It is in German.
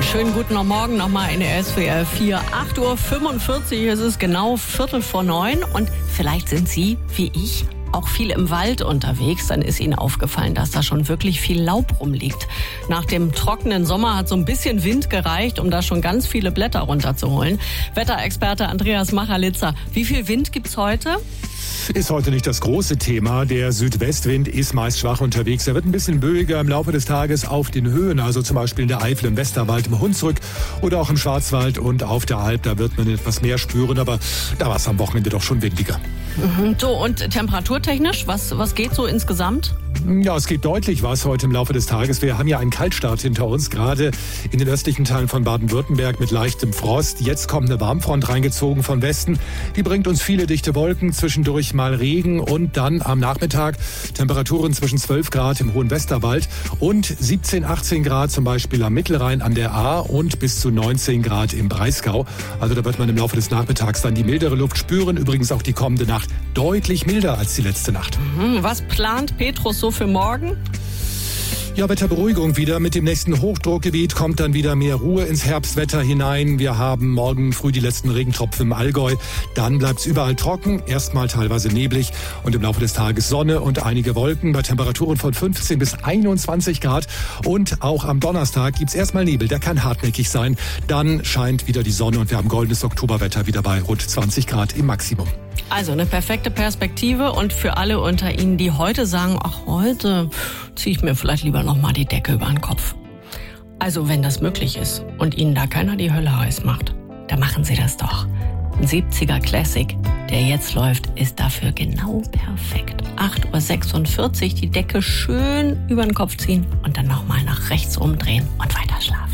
Schönen guten Morgen nochmal in der SWR 4. 8:45 Uhr ist es genau 8:45 und vielleicht sind Sie, wie ich, auch viel im Wald unterwegs. Dann ist Ihnen aufgefallen, dass da schon wirklich viel Laub rumliegt. Nach dem trockenen Sommer hat so ein bisschen Wind gereicht, um da schon ganz viele Blätter runterzuholen. Wetterexperte Andreas Machalitzer, wie viel Wind gibt's heute? Ist heute nicht das große Thema. Der Südwestwind ist meist schwach unterwegs. Er wird ein bisschen böiger im Laufe des Tages auf den Höhen, also zum Beispiel in der Eifel, im Westerwald, im Hunsrück oder auch im Schwarzwald und auf der Alp. Da wird man etwas mehr spüren, aber da war es am Wochenende doch schon windiger. So, und temperaturtechnisch, was geht so insgesamt? Ja, es geht deutlich was heute im Laufe des Tages. Wir haben ja einen Kaltstart hinter uns, gerade in den östlichen Teilen von Baden-Württemberg mit leichtem Frost. Jetzt kommt eine Warmfront reingezogen von Westen. Die bringt uns viele dichte Wolken, zwischendurch mal Regen und dann am Nachmittag Temperaturen zwischen 12 Grad im hohen Westerwald und 17, 18 Grad zum Beispiel am Mittelrhein an der Ahr und bis zu 19 Grad im Breisgau. Also da wird man im Laufe des Nachmittags dann die mildere Luft spüren. Übrigens auch die kommende Nacht deutlich milder als die letzte Nacht. Was plant Petrus so für morgen? Ja, Wetterberuhigung wieder. Mit dem nächsten Hochdruckgebiet kommt dann wieder mehr Ruhe ins Herbstwetter hinein. Wir haben morgen früh die letzten Regentropfen im Allgäu. Dann bleibt es überall trocken, erstmal teilweise neblig und im Laufe des Tages Sonne und einige Wolken bei Temperaturen von 15 bis 21 Grad. Und auch am Donnerstag gibt's erstmal Nebel, der kann hartnäckig sein. Dann scheint wieder die Sonne und wir haben goldenes Oktoberwetter wieder bei rund 20 Grad im Maximum. Also eine perfekte Perspektive und für alle unter Ihnen, die heute sagen, ach, heute ziehe ich mir vielleicht lieber noch mal die Decke über den Kopf. Also wenn das möglich ist und Ihnen da keiner die Hölle heiß macht, dann machen Sie das doch. Ein 70er Classic, der jetzt läuft, ist dafür genau perfekt. 8:46 Uhr, die Decke schön über den Kopf ziehen und dann nochmal nach rechts umdrehen und weiter schlafen.